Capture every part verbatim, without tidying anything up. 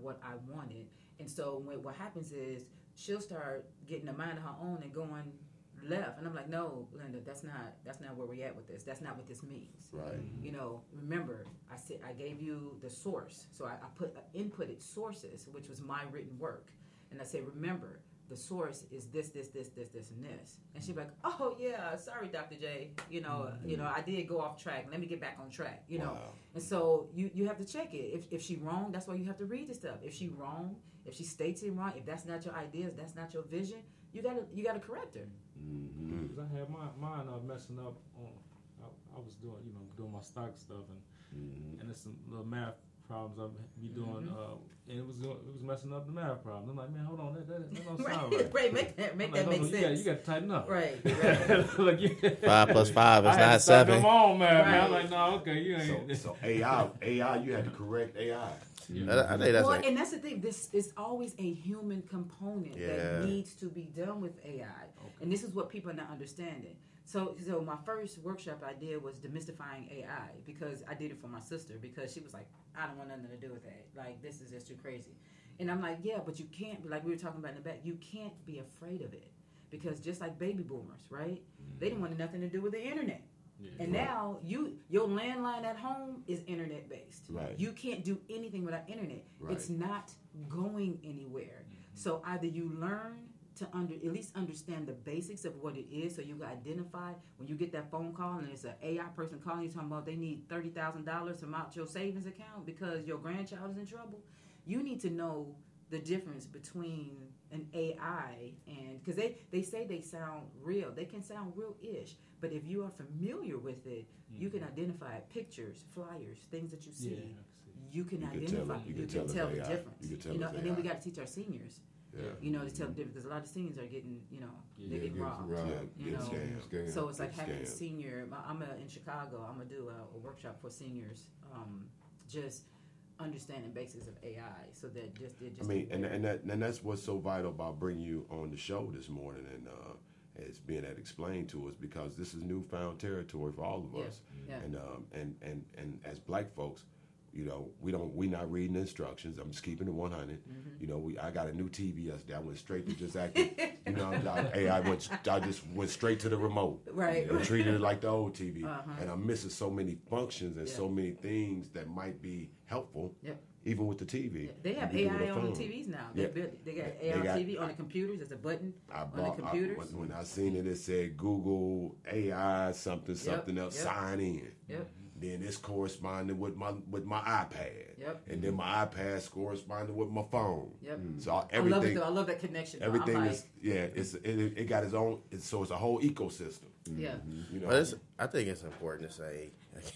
what I wanted. And so when, what happens is she'll start getting a mind of her own and going left, and I'm like, no, Linda, that's not that's not where we're at with this. That's not what this means. Right. You know, remember, I said I gave you the source, so I, I put uh, inputted sources, which was my written work, and I said, remember, the source is this, this, this, this, this, and this. And she'd be like, oh yeah, sorry, Doctor J. You know, mm-hmm. you know, I did go off track. Let me get back on track. You know, wow. and so you you have to check it. If if she wrong, that's why you have to read the stuff. If she wrong, if she states it wrong, if that's not your ideas, that's not your vision, you gotta you gotta correct her. Mm-hmm. Cause I had my mine uh, messing up on. I, I was doing you know doing my stock stuff and mm-hmm. and there's some little math problems I be doing, mm-hmm. uh, and it was it was messing up the math problem. I'm like, man, hold on, that that, that don't sound right. Right, make that make like, that make no, sense. You got, you got to tighten up. Right, right. Like, yeah. Five plus five is I not had to seven. Come on, man. Right. man. I'm like, no, okay, you ain't. So, so A I, A I, you had to correct A I. Yeah. I, I think that's well, a, and that's the thing. This is always a human component yeah. that needs to be done with A I, okay. and this is what people are not understanding. So, so my first workshop I did was demystifying A I because I did it for my sister because she was like, I don't want nothing to do with that. Like, this is just too crazy. And I'm like, yeah, but you can't, like we were talking about in the back, you can't be afraid of it because just like baby boomers, right? Mm-hmm. They didn't want nothing to do with the internet. Yeah, and right. now you your landline at home is internet based. Right. You can't do anything without internet. Right. It's not going anywhere. Mm-hmm. So either you learn to under at least understand the basics of what it is, so you can identify when you get that phone call and it's an A I person calling you talking about they need thirty thousand dollars to mount your savings account because your grandchild is in trouble. You need to know the difference between an A I and because they, they say they sound real. They can sound real-ish, but if you are familiar with it, mm-hmm. you can identify pictures, flyers, things that you see. Yeah, you can you identify. Can you, you can can tell, tell the difference. You, can tell you know, and then A I. we got to teach our seniors. Yeah. You know, to tell the difference because a lot of seniors are getting, you know, yeah, they're getting robbed. robbed. Yeah, you know, scammed. Scammed. So it's like get having scammed. a senior. I'm a, in Chicago. I'm gonna do a, a workshop for seniors, um, just understanding basics of A I, so that just it just. I mean, and and that and that's what's so vital about bringing you on the show this morning, and uh, it's being that explained to us because this is newfound territory for all of Yeah. us, Yeah. and um, and and and as Black folks. You know, we don't. We not reading the instructions. I'm just keeping it one hundred. Mm-hmm. You know, we. I got a new T V yesterday. I went straight to just acting. you know, I, hey, I went. I just went straight to the remote. Right. And treated it like the old T V. Uh-huh. And I'm missing so many functions and Yeah. so many things that might be helpful. Yep. Even with the T V. Yeah. They have You A can do it I with a on the phone. T Vs now. Yeah. They, they got They A I on got- T V on the computers. There's a button I on bought, the computers. I, when, when I seen it, it said Google A I something something else. Yep. Sign in. Yep. Then it's corresponding with my with my iPad. Yep. And then my iPad's corresponding with my phone. Yep. So I love it everything, though. I love that connection. though. I'm everything like, is yeah. It's it, it got its own. It's, so it's a whole ecosystem. yeah. You know. But it's, I think it's important to say.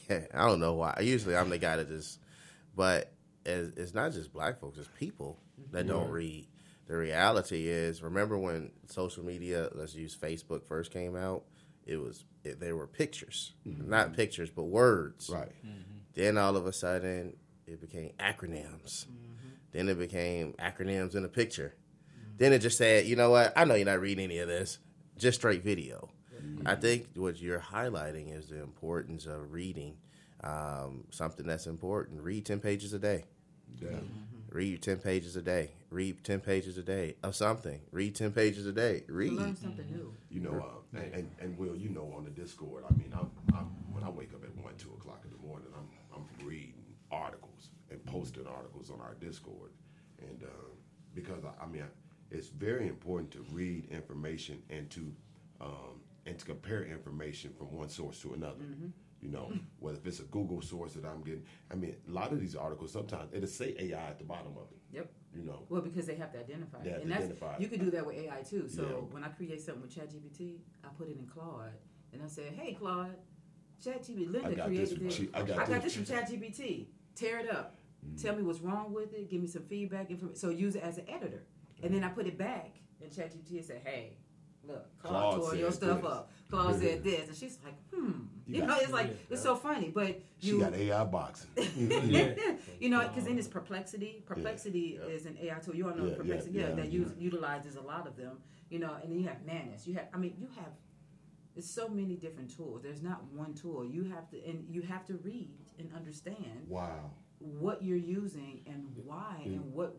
I don't know why. Usually, I'm the guy that just. But it's, it's not just Black folks. It's people that don't read. The reality is, remember when social media, let's use Facebook, first came out? It was it, there were pictures, mm-hmm. not pictures, but words. Right. Mm-hmm. Then all of a sudden, it became acronyms. Mm-hmm. Then it became acronyms in a picture. Mm-hmm. Then it just said, you know what? I know you're not reading any of this. Just straight video. Mm-hmm. I think what you're highlighting is the importance of reading um, something that's important. Read ten pages a day. Yeah. Mm-hmm. Read ten pages a day. Read ten pages a day of something. Read ten pages a day. Read. Learn something new. You know, uh, and, and and Will, you know, on the Discord, I mean, I'm, I'm when I wake up at one, two o'clock in the morning, I'm I'm reading articles and posting articles on our Discord, and uh, because I, I mean, it's very important to read information and to um, and to compare information from one source to another. Mm-hmm. You know, whether if it's a Google source that I'm getting, I mean, a lot of these articles sometimes it'll say A I at the bottom of it. Yep. You know. Well, because they have to identify They it. have and to that's, identify it. you can do that with A I too. So Yeah. when I create something with ChatGPT, I put it in Claude, and I say, "Hey, Claude, ChatGPT, Linda I got created this from this. Chi- I got I got this this from ChatGPT. Tear it up. Mm-hmm. Tell me what's wrong with it. Give me some feedback. Information. So use it as an editor, and then I put it back in ChatGPT and say, "Hey, look, Claude, Claude tore your said stuff this. up. Claude said this," and she's like, "Hmm." You You, got- know, it's like yeah, it's yeah. so funny, but She you. got A I boxing. Yeah. You know, because then it's perplexity. Perplexity Yeah. is an A I tool. You all know Yeah, perplexity, yeah, yeah, yeah, that yeah. use, utilizes a lot of them. You know, and then you have Manus. You have, I mean, you have. There's so many different tools. There's not one tool. You have to, and you have to read and understand Wow. what you're using and why and what